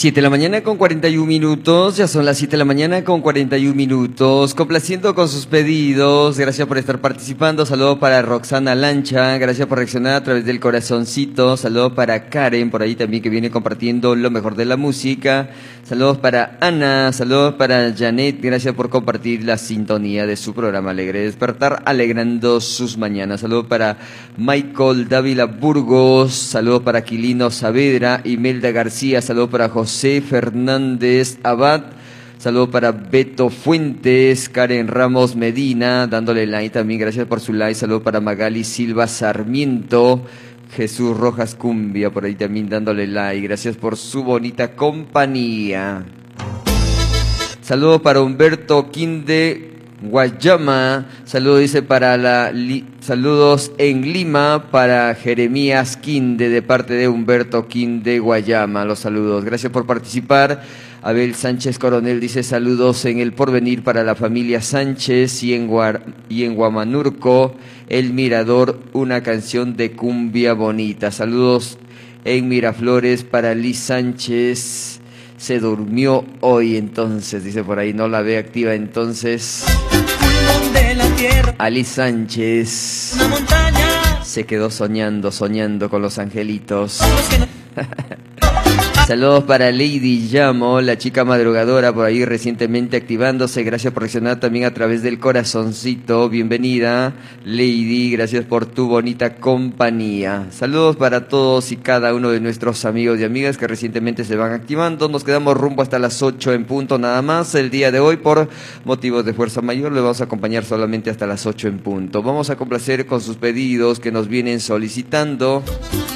7 de la mañana con 41 minutos, ya son las 7 de la mañana con 41 minutos, complaciendo con sus pedidos, gracias por estar participando, saludo para Roxana Lancha, gracias por reaccionar a través del corazoncito, saludo para Karen, por ahí también que viene compartiendo lo mejor de la música, saludos para Ana, saludos para Janet, gracias por compartir la sintonía de su programa Alegre Despertar, alegrando sus mañanas, saludos para Michael Dávila Burgos, saludos para Quilino Saavedra, Imelda García, saludos para José Fernández Abad, saludo para Beto Fuentes, Karen Ramos Medina, dándole like también, gracias por su like, saludo para Magali Silva Sarmiento, Jesús Rojas Cumbia, por ahí también dándole like, gracias por su bonita compañía. Saludo para Humberto Quinde Guayama, saludo dice para saludos en Lima para Jeremías Quinde de parte de Humberto Quinde Guayama, los saludos, gracias por participar. Abel Sánchez Coronel dice saludos en El Porvenir para la familia Sánchez y en Guamanurco, El Mirador, una canción de cumbia bonita, saludos en Miraflores para Liz Sánchez. Se durmió hoy entonces, dice por ahí, no la ve activa entonces. Ali Sánchez se quedó soñando con los angelitos. Saludos para Lady Llamo, la chica madrugadora por ahí recientemente activándose. Gracias por reaccionar también a través del corazoncito. Bienvenida, Lady. Gracias por tu bonita compañía. Saludos para todos y cada uno de nuestros amigos y amigas que recientemente se van activando. Nos quedamos rumbo hasta las 8 en punto nada más. El día de hoy, por motivos de fuerza mayor, le vamos a acompañar solamente hasta las 8 en punto. Vamos a complacer con sus pedidos que nos vienen solicitando.